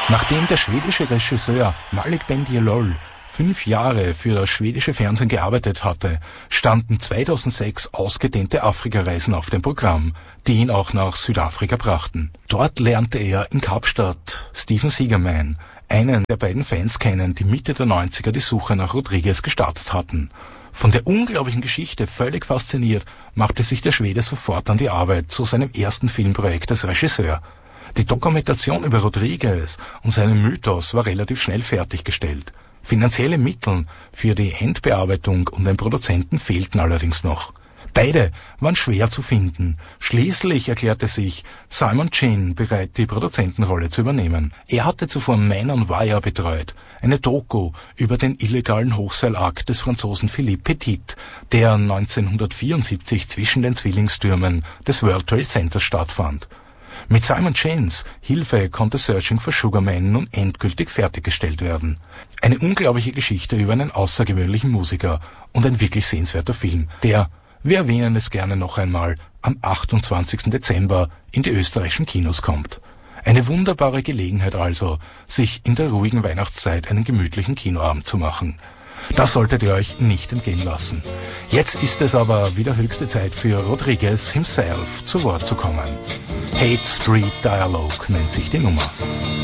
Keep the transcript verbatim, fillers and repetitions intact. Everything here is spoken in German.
Nachdem der schwedische Regisseur Malik Bendjelloul fünf Jahre für das schwedische Fernsehen gearbeitet hatte, standen zweitausendsechs ausgedehnte Afrikareisen auf dem Programm, die ihn auch nach Südafrika brachten. Dort lernte er in Kapstadt Steven Seagerman, einen der beiden Fans, kennen, die Mitte der neunziger die Suche nach Rodriguez gestartet hatten. Von der unglaublichen Geschichte völlig fasziniert, machte sich der Schwede sofort an die Arbeit zu seinem ersten Filmprojekt als Regisseur. Die Dokumentation über Rodriguez und seinen Mythos war relativ schnell fertiggestellt. Finanzielle Mittel für die Endbearbeitung und einen Produzenten fehlten allerdings noch. Beide waren schwer zu finden. Schließlich erklärte sich Simon Chin bereit, die Produzentenrolle zu übernehmen. Er hatte zuvor Man on Wire betreut, eine Doku über den illegalen Hochseilakt des Franzosen Philippe Petit, der neunzehnhundertvierundsiebzig zwischen den Zwillingstürmen des World Trade Centers stattfand. Mit Simon Chins Hilfe konnte Searching for Sugar Man nun endgültig fertiggestellt werden. Eine unglaubliche Geschichte über einen außergewöhnlichen Musiker und ein wirklich sehenswerter Film, der, wir erwähnen es gerne noch einmal, am achtundzwanzigsten Dezember in die österreichischen Kinos kommt. Eine wunderbare Gelegenheit also, sich in der ruhigen Weihnachtszeit einen gemütlichen Kinoabend zu machen. Das solltet ihr euch nicht entgehen lassen. Jetzt ist es aber wieder höchste Zeit für Rodriguez himself zu Wort zu kommen. Hate Street Dialogue nennt sich die Nummer.